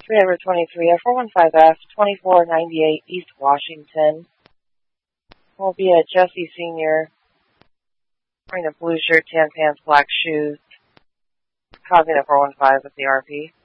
Driver 23, F415F, 2498 East Washington. Will be a Jesse Sr. wearing a blue shirt, tan pants, black shoes, causing a 415 with the RP.